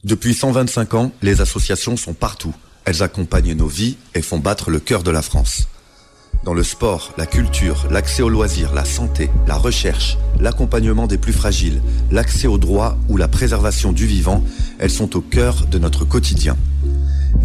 Depuis 125 ans, les associations sont partout. Elles accompagnent nos vies et font battre le cœur de la France. Dans le sport, la culture, l'accès aux loisirs, la santé, la recherche, l'accompagnement des plus fragiles, l'accès aux droits ou la préservation du vivant, elles sont au cœur de notre quotidien.